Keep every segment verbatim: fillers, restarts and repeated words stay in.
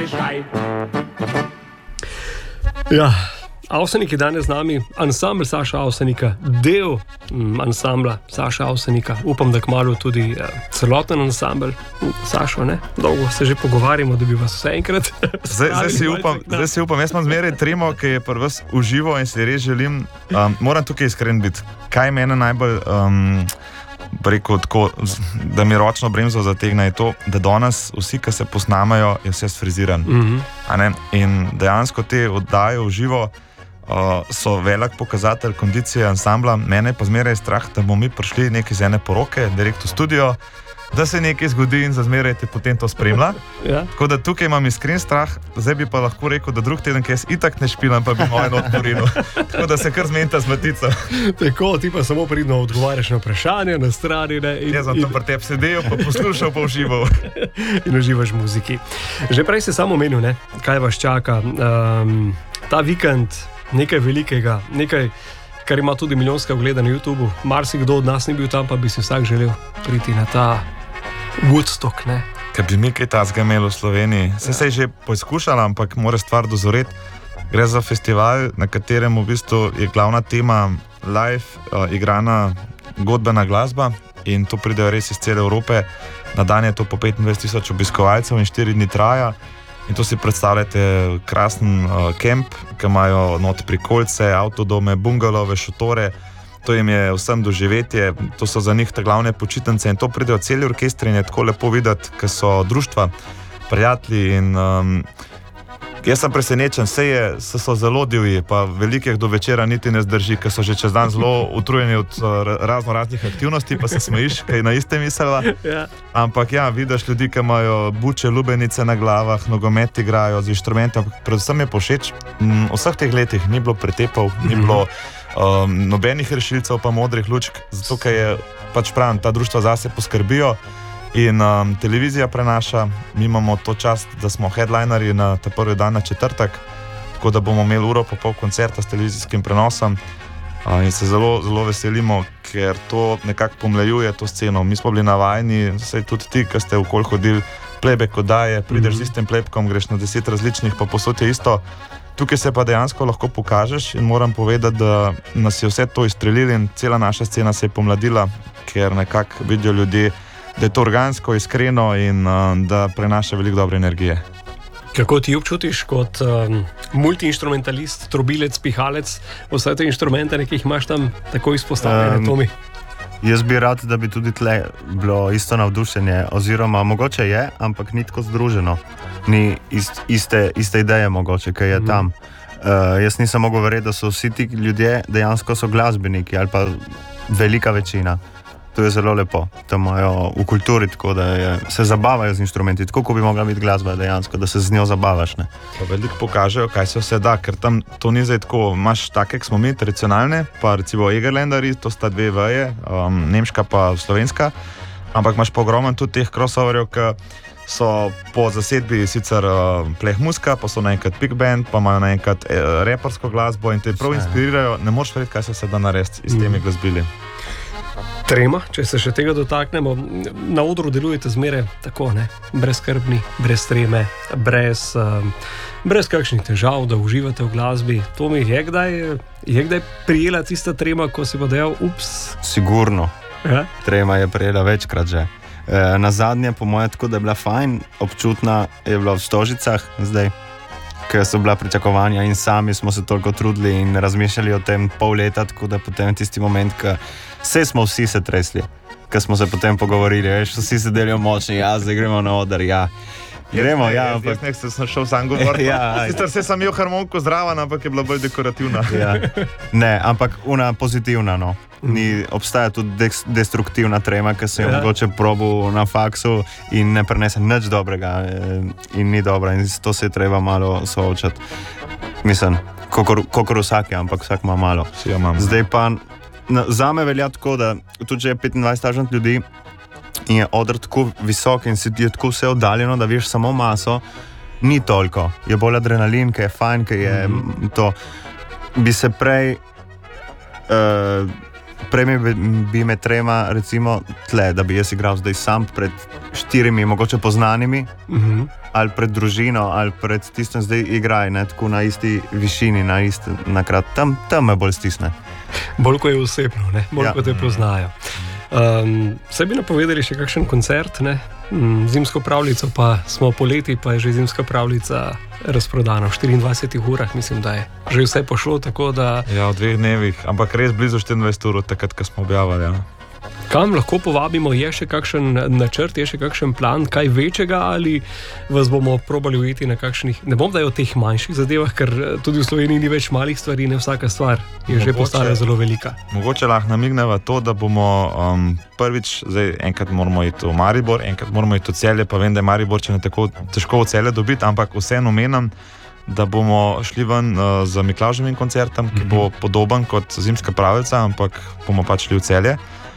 Ja, Avsenik je danes z nami, ansambl Saša Avsenika, del mm, ansambla Saša Avsenika. Upam, da kmalu tudi ja, celoten ansambl. Sašo, ne? Dolgo se že pogovarjamo, da bi vas vse enkrat... Zdaj, zdaj, si upam, zdaj si upam, jaz imam zmeraj tremo, ki je prvi vas uživo in si res želim. Um, moram tukaj iskren biti. Kaj mene najbolj... Um, Rekel, tako, da mi ročno bremzo zategne, je to, da danes vsi, ki se posnamajo, je vse sfriziran. Mm-hmm. In dejansko te oddaje v živo uh, so velik pokazatelj kondicije ansambla. Mene pa zmeraj je strah, da bomo mi prišli nekaj iz ene poroke, direkt v studio, da se nekaj zgodi in za zmeraj te potem to spremlja. Ja. Tako da tukaj imam iskren strah, zdaj bi pa lahko rekel, da drug teden, ki jaz itak ne špilam, pa bi mojo odporino. Tako da se kar zmenita z matico. Tako, ti pa samo pridno odgovarjaš na vprašanje, na strani. Ne, in, jaz sem tam pri tebi sedel, pa poslušal, pa užival. In uživaš v muziki. Že prej si samo omenil, ne, kaj vas čaka. Um, ta vikend, nekaj velikega, nekaj, kar ima tudi milijonska ogleda na YouTubu. Marsikdo od nas ni bil tam, pa bi si vsak želel priti na ta Woodstock, ne? Kaj bi mi kaj tazga imeli v Sloveniji. Se ja. se je že poizkušala, ampak mora stvar dozoreti. Gre za festival, na katerem v bistvu je glavna tema live uh, igrana godbena glasba in to pridejo res iz cele Evrope. Na dan je to po petindvajset tisoč obiskovalcev in štiri dni traja. In to si predstavljate krasen uh, kemp, ki imajo not prikolice, avtodome, bungalove, šotore. To jim je vsem doživetje, to so za njih te glavne počitnice in to pridejo celi orkestri in je tako lepo videti, ker so društva, prijatelji in um, jaz sem presenečen, vse je, se so zelo divji, pa velikih do večera niti ne zdrži, ker so že čez dan zelo utrujeni od uh, razno raznih aktivnosti, pa se smejiš, kaj na iste mislila. Ja. Ampak ja, vidiš ljudi, ki imajo buče, lubenice na glavah, nogomet igrajo z inštrumenti, predvsem je povšeč, v vseh teh letih ni bilo pretepov, ni bilo Um, nobenih rešilcev, pa modrih lučk, zato ker je pač pravim, ta društva zase poskrbijo in um, televizija prenaša. Mi imamo to čast, da smo headlinerji na ta prvi dan na četrtek, tako da bomo imeli uro pa pol koncerta s televizijskim prenosom uh, in se zelo, zelo veselimo, ker to nekako pomlajuje to sceno. Mi smo bili navajeni, saj tudi ti, ki ste okoli hodili plebek oddaje, prideš mm-hmm. z istim plebkom, greš na deset različnih, pa posod je isto. Tukaj se pa dejansko lahko pokažeš in moram povedati, da nas je vse to izstrelili in cela naša scena se je pomladila, ker nekako vidijo ljudje, da je to organsko, iskreno in uh, da prenaša veliko dobre energije. Kako ti občutiš kot um, multiinstrumentalist, trobilec, pihalec, vse te inštrumente, ki jih imaš tam tako izpostavljene, um, Tomi? Jaz bi rad, da bi tudi tle bilo isto navdušenje, oziroma mogoče je, ampak ni tako združeno. Ni ist, iste, iste ideje mogoče, kaj je mm. tam. Uh, jaz nisem mogel verjeti, da so vsi ti ljudje dejansko so glasbeniki ali pa velika večina. To je zelo lepo. To imajo v kulturi tako, da je, se zabavajo z inštrumenti, tako kot bi mogla biti glasba dejansko, da se z njo zabavaš. Ne? Pa veliko pokažejo, kaj se vse da, ker tam to ni zdaj tako, imaš take, kot smo mi, tradicionalne, pa recimo Egerlanderi, to sta dve veje, um, nemška pa slovenska, ampak imaš pa ogromno tudi teh crossoverjev, ki so po zasedbi sicer uh, pleh muska, pa so naenkrat big band, pa imajo naenkrat uh, repersko glasbo in te prav inspirirajo, ne moreš verjeti, kaj se vse da narediti s temi glasbili. Trema, če se še tega dotaknemo, na odru delujete zmeraj tako, ne? Brezskrbni, brez treme, brez, um, brez kakšnih težav, da uživate v glasbi. To mi je kdaj, je kdaj prijela tista trema, ko si pa dejal, ups? Sigurno. Ja? Trema je prijela večkrat že. E, na zadnje, po moje, tako da je bila fajn, občutna je bila v Stožicah zdaj, ker so bila pričakovanja in sami smo se toliko trudili in razmišljali o tem pol leta, tako da potem tisti moment, ko vse smo vsi se tresli, ker smo se potem pogovorili, veš, vsi se delijo močni, ja, zdaj gremo na oder, ja. Gremo, ja, ja, ampak... Jaz nekaj sem šel sam govoriti, ja, sicer se sem imel harmoniko zraven, ampak je bila bolj dekorativna. Ja. Ne, ampak una pozitivna, no. Ni, obstaja tudi destruktivna trema, ki se je ja. mogoče probal na faksu in ne prenese nič dobrega in ni dobra in to se je treba malo soočati. Mislim, kakor vsak je, ampak vsak ima malo. Ja, zdaj pa zame velja tako, da tudi že je petindvajset tažant ljudi in je oder tako visok in si je tako vse oddaljeno, da veš samo maso, ni toliko. Je bolj adrenalin, ki je fajn, ki je mm-hmm. to. Bi se prej uh, prej bi, bi me trema recimo tle, da bi jaz igral zdaj sam pred štirimi mogoče poznanimi, mm-hmm. ali pred družino, ali pred tistem zdaj igraj, ne, tako na isti višini, na isti nakrat. Tam, tam me bolj stisne. Bolj ko je osebno, ne? Bolj Ja. ko te poznajo. Um, se bi napovedali še kakšen koncert, ne? Mm, Zimsko pravljico, pa smo poleti, pa je že zimska pravljica razprodana v štiriindvajsetih urah, mislim, da je že vse pošlo, tako da Ja, v dveh dnevih, ampak res blizu štiriindvajset ur, od takrat, ko smo objavili. Ja. kam lahko povabimo, je še kakšen načrt, je še kakšen plan, kaj večjega, ali vas bomo probali ujeti na kakšnih, ne bom da je o teh manjših zadevah, ker tudi v Sloveniji ni več malih stvari, ne vsaka stvar je že Mogoče- postala zelo velika. Mogoče lahko namigneva to, da bomo um, prvič, zdaj enkrat moramo iti v Maribor, enkrat moramo iti v Celje, pa vem, da je Maribor če ne tako težko v Celje dobiti, ampak vseeno menim, da bomo šli ven uh, z Miklavževim koncertom, ki bo podoben kot Zimska pravljica, ampak bomo pač šli v Celje.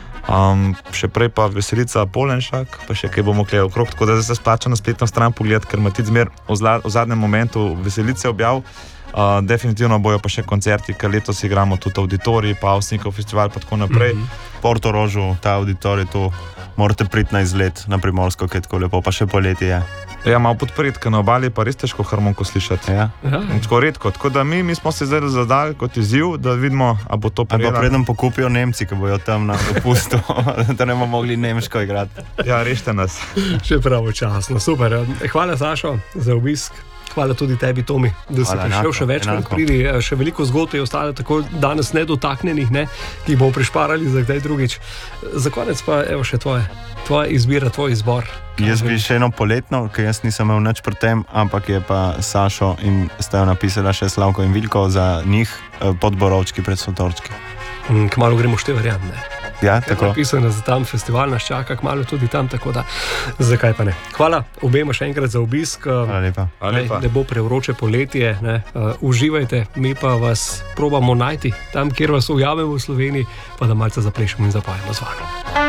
Um, še prej pa Veselica Polenšak, pa še kaj bomo kleli okrog, tako da se splača na spletno stran pogledati, ker ima ti zmer v, zla, v zadnjem momentu Veselice objav. Uh, definitivno bojo pa še koncerti, ker letos igramo tudi auditorij, pa Avsnikov festival, pa tako naprej. Mhm. Portorožu, ta auditorij, tu morate priti na izlet na Primorsko, ki je tako lepo, pa še poleti je. Ja, malo podpreti, ker na obali pa res težko harmoniko slišati. Ja. Ja. In tako redko. Tako da mi, mi smo se zdaj zadali kot izziv, da vidimo, a bo to Ali pa prijelo. predem pokupijo Nemci, ki bojo tam na dopustu, da ne bomo mogli nemško igrati. Ja, rešite nas. Še pravočasno, super. Hvala, Sašo, za obisk. Hvala tudi tebi, Tomi, da si Hvala, prišel enako, še večkrat. enako. Pridi, še veliko zgodb je ostalo tako danes nedotaknjenih, ne, ki jih bomo prišparali za kdaj drugič. Za konec pa evo še tvoje, tvoja izbira, tvoj izbor. Jaz bi še eno poletno, ker jaz nisem imel nič pri tem, ampak je pa Sašo in sta jo napisala še Slavko in Vilko za njih eh, pod Borovčki pred Sotorčki. Mm, Kmalu gremo šte verjam, ne. Ja, Tako. tako. Napisano za tam festival nas čaka, kmalu tudi tam, tako da zakaj pa ne. Hvala obema še enkrat za obisk. Hvala lepa. Hvala lepa. Ne bo prevroče poletje, ne, uh, uživajte, mi pa vas probamo najti tam, kjer vas ujamemo v Sloveniji, pa da malce zaplešemo in zapajemo z vami.